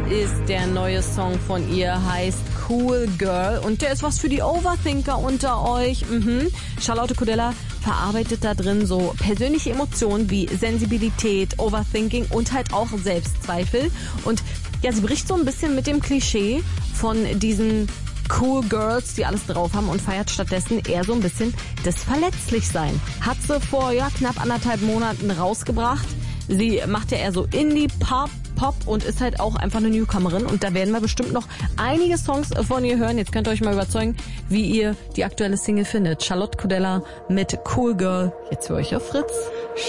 ist der neue Song von ihr, heißt Cool Girl und der ist was für die Overthinker unter euch. Charlotte Kodella verarbeitet da drin so persönliche Emotionen wie Sensibilität, Overthinking und halt auch Selbstzweifel. Und ja, sie bricht so ein bisschen mit dem Klischee von diesen Cool Girls, die alles drauf haben und feiert stattdessen eher so ein bisschen das Verletzlichsein. Hat sie vor knapp 1,5 Monaten rausgebracht. Sie macht ja eher so Indie-Pop und ist halt auch einfach eine Newcomerin und da werden wir bestimmt noch einige Songs von ihr hören. Jetzt könnt ihr euch mal überzeugen, wie ihr die aktuelle Single findet. Charlotte Kodella mit Cool Girl, jetzt für euch auf Fritz.